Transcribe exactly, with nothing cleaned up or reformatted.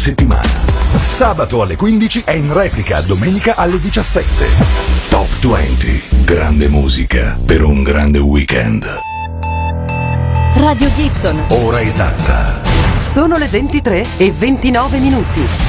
settimana. Sabato alle quindici e in replica domenica alle diciassette. Top venti, grande musica per un grande weekend. Radio Gibson. Ora esatta. Sono le ventitré e ventinove minuti.